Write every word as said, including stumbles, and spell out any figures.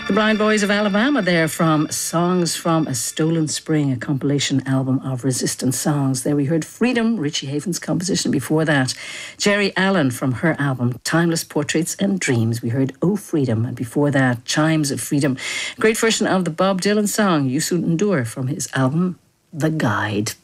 The Blind Boys of Alabama there from Songs from a Stolen Spring, a compilation album of resistance songs. There we heard Freedom, Richie Havens' composition. Before that, Jerry Allen from her album Timeless Portraits and Dreams. We heard Oh Freedom, and before that, Chimes of Freedom. Great version of the Bob Dylan song You Soon Endure from his album The Guide.